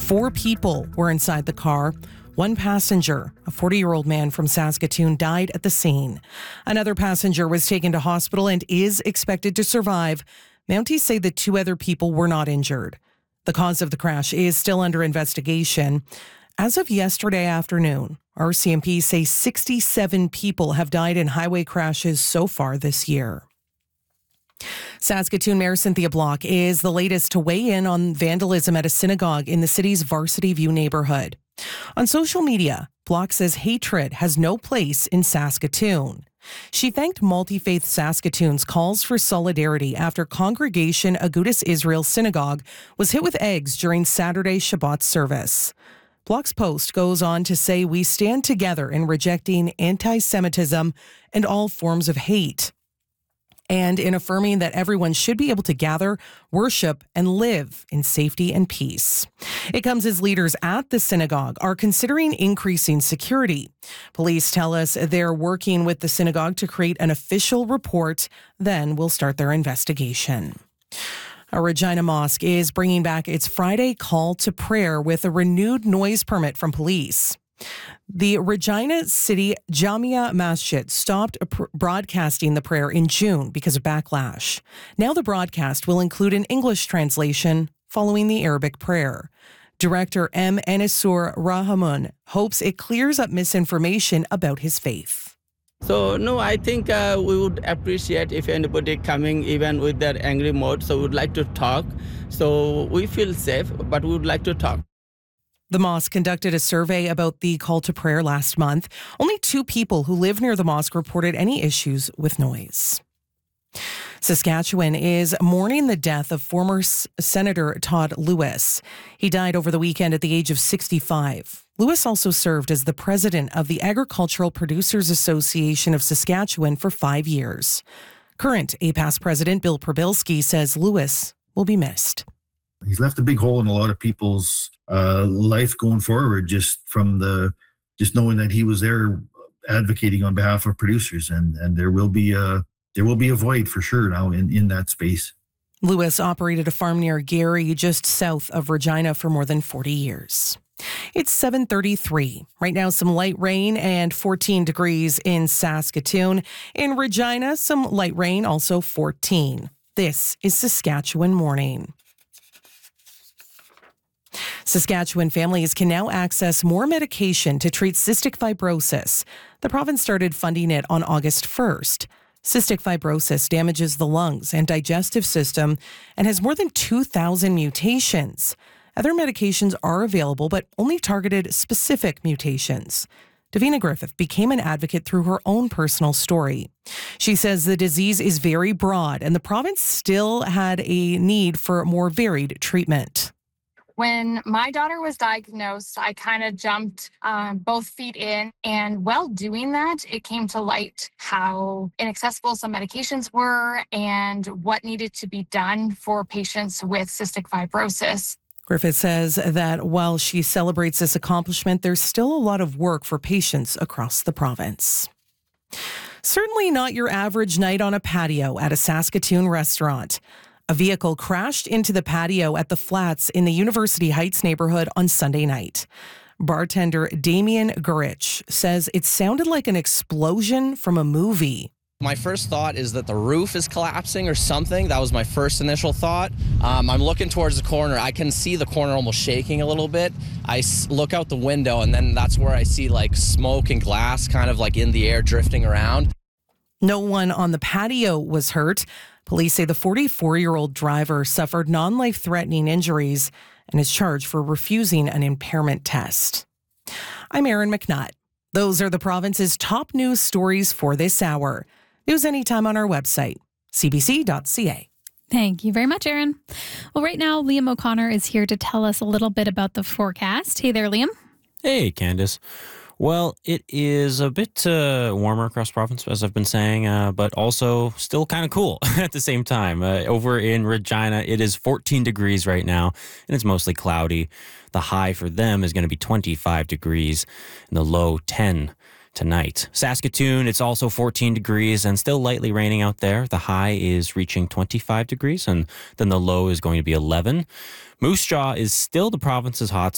4 people were inside the car. One passenger, a 40-year-old man from Saskatoon, died at the scene. Another passenger was taken to hospital and is expected to survive. Mounties say the 2 other people were not injured. The cause of the crash is still under investigation. As of yesterday afternoon, RCMP say 67 people have died in highway crashes so far this year. Saskatoon Mayor Cynthia Block is the latest to weigh in on vandalism at a synagogue in the city's Varsity View neighborhood. On social media, Block says hatred has no place in Saskatoon. She thanked Multi-Faith Saskatoon's calls for solidarity after Congregation Agudas Israel Synagogue was hit with eggs during Saturday's Shabbat service. Block's post goes on to say we stand together in rejecting anti-Semitism and all forms of hate, and in affirming that everyone should be able to gather, worship, and live in safety and peace. It comes as leaders at the synagogue are considering increasing security. Police tell us they're working with the synagogue to create an official report, then will start their investigation. A Regina mosque is bringing back its Friday call to prayer with a renewed noise permit from police. The Regina City Jamia Masjid stopped broadcasting the prayer in June because of backlash. Now the broadcast will include an English translation following the Arabic prayer. Director M. Enisur Rahamun hopes it clears up misinformation about his faith. So, no, I think we would appreciate if anybody coming even with that angry mode. So we would like to talk. So we feel safe, but we would like to talk. The mosque conducted a survey about the call to prayer last month. Only 2 people who live near the mosque reported any issues with noise. Saskatchewan is mourning the death of former Senator Todd Lewis. He died over the weekend at the age of 65. Lewis also served as the president of the Agricultural Producers Association of Saskatchewan for 5 years. Current APAS president Bill Probilski says Lewis will be missed. He's left a big hole in a lot of people's life going forward, just knowing that he was there advocating on behalf of producers, and there will be a void for sure now in that space. Lewis operated a farm near Gary, just south of Regina, for more than 40 years. It's 7:33. Right now, some light rain and 14 degrees in Saskatoon. In Regina, some light rain, also 14. This is Saskatchewan Morning. Saskatchewan families can now access more medication to treat cystic fibrosis. The province started funding it on August 1st. Cystic fibrosis damages the lungs and digestive system and has more than 2,000 mutations. Other medications are available, but only targeted specific mutations. Davina Griffith became an advocate through her own personal story. She says the disease is very broad and the province still had a need for more varied treatment. When my daughter was diagnosed, I kind of jumped both feet in, and while doing that, it came to light how inaccessible some medications were and what needed to be done for patients with cystic fibrosis. Griffith says that while she celebrates this accomplishment, there's still a lot of work for patients across the province. Certainly not your average night on a patio at a Saskatoon restaurant. A vehicle crashed into the patio at the Flats in the University Heights neighborhood on Sunday night. Bartender Damien Gurich says it sounded like an explosion from a movie. My first thought is that the roof is collapsing or something. That was my first initial thought. I'm looking towards the corner. I can see the corner almost shaking a little bit. I look out the window, and then that's where I see like smoke and glass kind of like in the air drifting around. No one on the patio was hurt. Police say the 44-year-old driver suffered non-life-threatening injuries and is charged for refusing an impairment test. I'm Erin McNutt. Those are the province's top news stories for this hour. News anytime on our website, cbc.ca. Thank you very much, Erin. Well, right now, Liam O'Connor is here to tell us a little bit about the forecast. Hey there, Liam. Hey, Candace. Well, it is a bit warmer across the province, as I've been saying, but also still kind of cool at the same time. Over in Regina, it is 14 degrees right now, and it's mostly cloudy. The high for them is going to be 25 degrees, and the low 10 tonight. Saskatoon, it's also 14 degrees and still lightly raining out there. The high is reaching 25 degrees, and then the low is going to be 11. Moose Jaw is still the province's hot